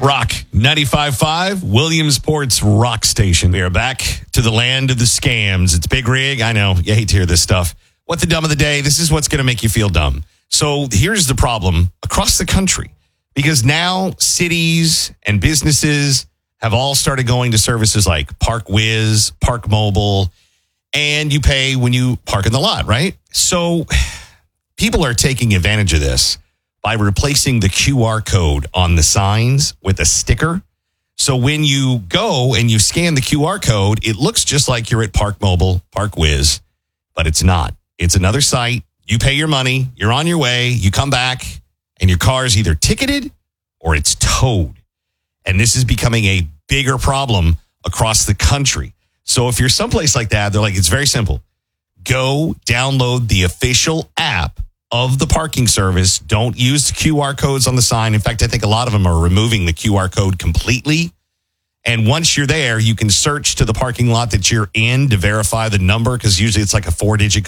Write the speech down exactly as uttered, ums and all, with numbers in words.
Rock ninety-five point five, Williamsport's Rock Station. We are back to the land of the scams. It's Big Rig. I know you hate to hear this stuff. What the dumb of the day? This is what's going to make you feel dumb. So here's the problem across the country, because now cities and businesses have all started going to services like ParkWiz, Park Mobile, and you pay when you park in the lot, right? So people are taking advantage of this by replacing the Q R code on the signs with a sticker. So when you go and you scan the Q R code, it looks just like you're at Park Mobile, ParkWiz, but it's not. It's another site. You pay your money, you're on your way, you come back, and your car is either ticketed or it's towed. And this is becoming a bigger problem across the country. So if you're someplace like that, they're like, it's very simple. Go download the official app of the parking service. Don't use the Q R codes on the sign. In fact, I think a lot of them are removing the Q R code completely. And once you're there, you can search to the parking lot that you're in to verify the number, because usually it's like a four-digit